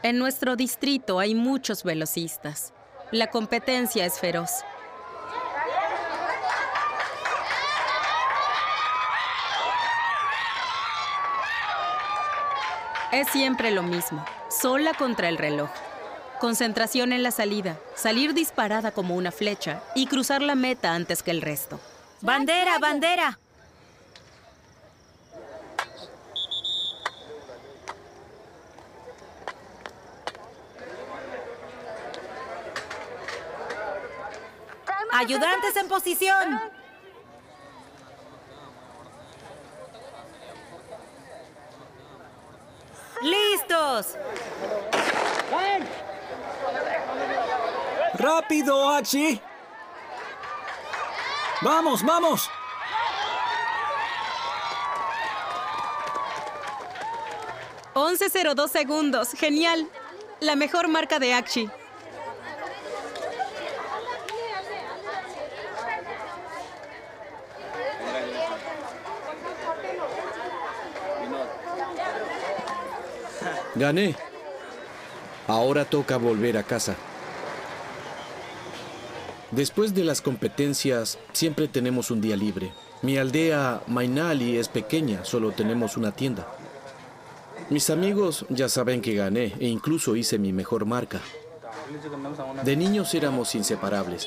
En nuestro distrito hay muchos velocistas. La competencia es feroz. Es siempre lo mismo, sola contra el reloj. Concentración en la salida, salir disparada como una flecha y cruzar la meta antes que el resto. ¡Bandera, bandera! ¡Ayudantes en posición! ¡Listos! ¡Rápido, Achi! ¡Vamos, vamos! ¡11:02 segundos! ¡Genial! La mejor marca de Akshi. Gané. Ahora toca volver a casa. Después de las competencias, siempre tenemos un día libre. Mi aldea, Mainali, es pequeña, solo tenemos una tienda. Mis amigos ya saben que gané e incluso hice mi mejor marca. De niños éramos inseparables.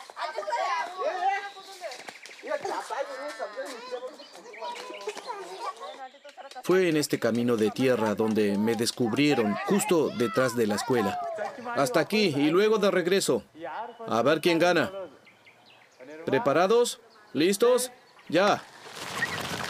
Fue en este camino de tierra donde me descubrieron justo detrás de la escuela. Hasta aquí y luego de regreso. A ver quién gana. ¿Preparados? ¿Listos? ¡Ya!